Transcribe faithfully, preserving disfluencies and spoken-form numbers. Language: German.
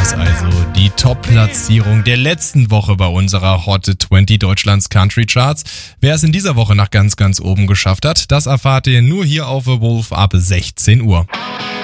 Das also die Top-Platzierung der letzten Woche bei unserer Hot zwanzig Deutschlands Country Charts. Wer es in dieser Woche nach ganz, ganz oben geschafft hat, das erfahrt ihr nur hier auf The Wolf ab sechzehn Uhr.